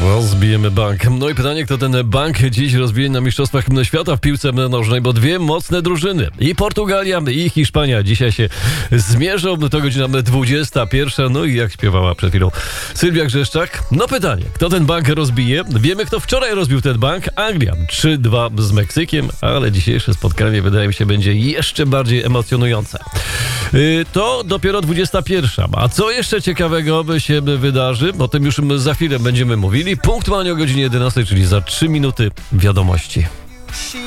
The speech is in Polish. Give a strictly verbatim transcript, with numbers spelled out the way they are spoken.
Rozbijemy bank. No i pytanie, kto ten bank dziś rozbije na Mistrzostwach Świata w piłce nożnej, bo dwie mocne drużyny, i Portugalia, i Hiszpania dzisiaj się zmierzą. To godzina dwudziesta pierwsza. No i jak śpiewała przed chwilą Sylwia Grzeszczak. No pytanie, kto ten bank rozbije? Wiemy, kto wczoraj rozbił ten bank. Anglia trzy dwa z Meksykiem, ale dzisiejsze spotkanie wydaje mi się będzie jeszcze bardziej emocjonujące. Yy, to dopiero dwudziesta pierwsza. A co jeszcze ciekawego się wydarzy? O tym już za chwilę będziemy mówili. Punktualnie o godzinie jedenastej, czyli za trzy minuty wiadomości.